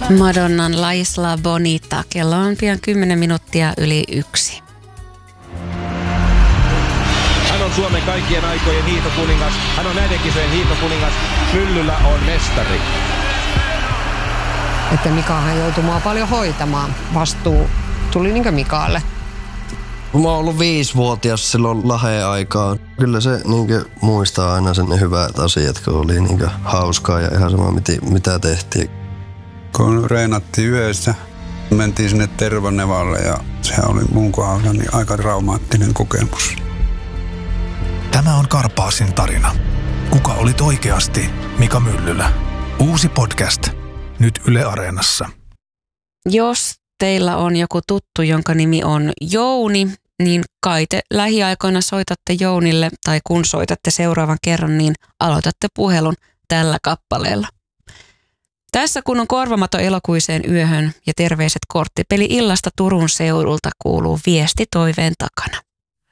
Madonnan La Isla Bonita. Kello on pian 10 minuuttia yli 1. Hän on Suomen kaikkien aikojen hiihtokuningas. Hän on näiden kisojen hiihtokuningas. Myllyllä on mestari. Että Mikahan joutui mua paljon hoitamaan. Vastuu tuli niinkö Mikaalle? Mä oon ollut 5-vuotias silloin Laheen aikaan. Kyllä se niinkö muistaa aina sen hyvät asiat, kun oli niinkö hauskaa ja ihan sama mitä tehtiin. Kun reenattiin yhdessä, mentiin sinne Tervanevalle ja se oli mun kohdalla niin aika traumaattinen kokemus. Tämä on Karpaasin tarina. Kuka olit oikeasti Mika Myllylä? Uusi podcast. Nyt Yle Areenassa. Jos teillä on joku tuttu, jonka nimi on Jouni, niin kai te lähiaikoina soitatte Jounille, tai kun soitatte seuraavan kerran, niin aloitatte puhelun tällä kappaleella. Tässä kun on korvamaton elokuiseen yöhön ja terveiset korttipeli illasta Turun seudulta kuuluu viesti toiveen takana.